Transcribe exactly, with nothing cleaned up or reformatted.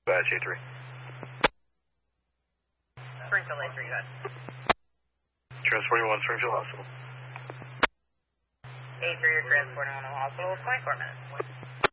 Batch A three. Springfield A three, go ahead. Transporting one Springfield Hospital. A three, you're transporting one to the hospital, twenty-four minutes.